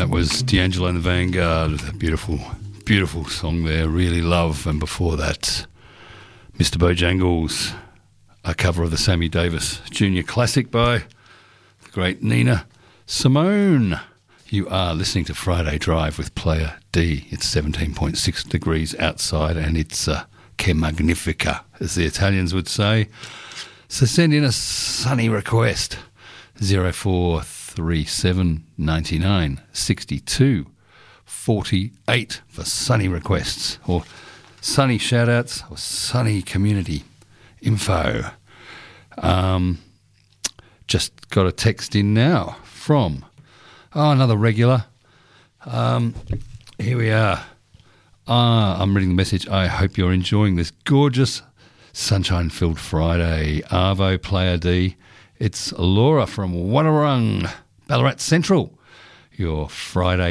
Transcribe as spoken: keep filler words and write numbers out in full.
that was D'Angelo and the Vanguard. A beautiful, beautiful song there. Really Love. And before that, Mister Bojangles, a cover of the Sammy Davis Junior classic by the great Nina Simone. You are listening to Friday Drive with Player D. It's seventeen point six degrees outside and it's uh, che magnifica, as the Italians would say. So send in a sunny request. zero four three seven nine nine six two four eight for sunny requests or sunny shout-outs or sunny community info. Um, just got a text in now from, oh, another regular. Um, here we are. Ah, I'm reading the message. I hope you're enjoying this gorgeous sunshine-filled Friday. Arvo, Player D. It's Laura from Wannerung, Ballarat Central. Your Friday